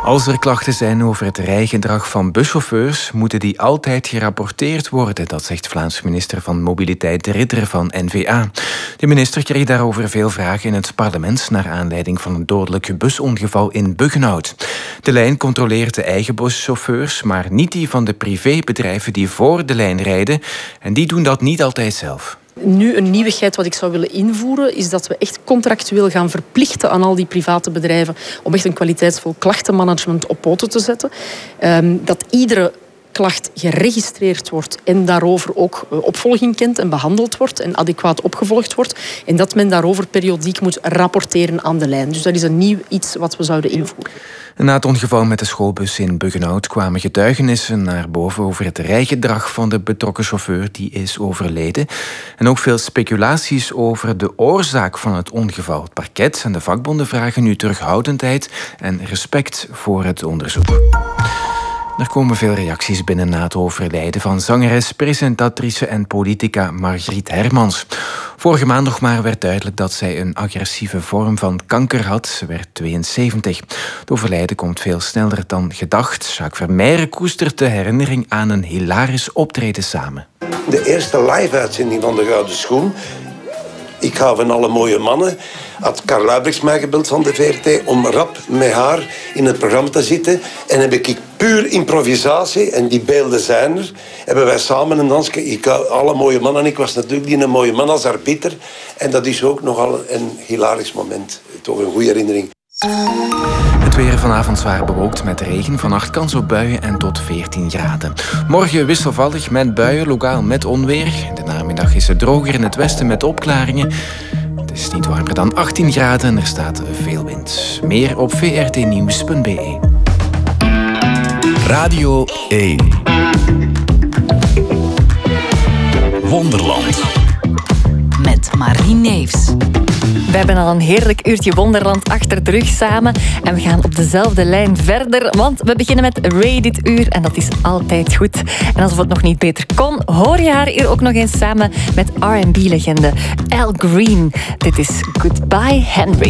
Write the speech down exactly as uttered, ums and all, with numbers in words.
Als er klachten zijn over het rijgedrag van buschauffeurs, moeten die altijd gerapporteerd worden. Dat zegt Vlaams minister van Mobiliteit De Ridder van N V A. De minister kreeg daarover veel vragen in het parlement naar aanleiding van een dodelijk busongeval in Buggenhout. De lijn controleert de eigen buschauffeurs, maar niet die van de privébedrijven die voor de lijn rijden. En die doen dat niet altijd zelf. Nu, een nieuwigheid wat ik zou willen invoeren is dat we echt contractueel gaan verplichten aan al die private bedrijven om echt een kwaliteitsvol klachtenmanagement op poten te zetten. Um, dat iedere klacht geregistreerd wordt en daarover ook opvolging kent en behandeld wordt en adequaat opgevolgd wordt. En dat men daarover periodiek moet rapporteren aan de lijn. Dus dat is een nieuw iets wat we zouden invoeren. Na het ongeval met de schoolbus in Buggenhout kwamen getuigenissen naar boven over het rijgedrag van de betrokken chauffeur die is overleden. En ook veel speculaties over de oorzaak van het ongeval. Het parket en de vakbonden vragen nu terughoudendheid en respect voor het onderzoek. Er komen veel reacties binnen na het overlijden van zangeres, presentatrice en politica Margriet Hermans. Vorige maand nog maar werd duidelijk dat zij een agressieve vorm van kanker had. Ze werd tweeënzeventig. Het overlijden komt veel sneller dan gedacht. Jacques Vermeijren koestert de herinnering aan een hilarisch optreden samen. De eerste live-uitzending van De Gouden Schoen. Ik hou van alle mooie mannen. Had Karl Luijbrechts mij gebeld van de V R T om rap met haar in het programma te zitten. En heb ik puur improvisatie, en die beelden zijn er, hebben wij samen een dansje. Ik hou alle mooie mannen. Ik was natuurlijk niet een mooie man als arbiter. En dat is ook nogal een hilarisch moment. Toch een goede herinnering. Het weer vanavond zwaar bewolkt met regen. Vannacht kans op buien en tot veertien graden. Morgen wisselvallig met buien, lokaal met onweer. In de namiddag is het droger in het westen met opklaringen. Het is niet warmer dan achttien graden en er staat veel wind. Meer op v r t nieuws punt b e. Radio één. Wonderland. Met Marie Neefs. We hebben al een heerlijk uurtje Wonderland achter de rug samen. En we gaan op dezelfde lijn verder. Want we beginnen met Ray dit uur. En dat is altijd goed. En alsof het nog niet beter kon, hoor je haar hier ook nog eens samen met R en B-legende Al Green. Dit is Goodbye Henry.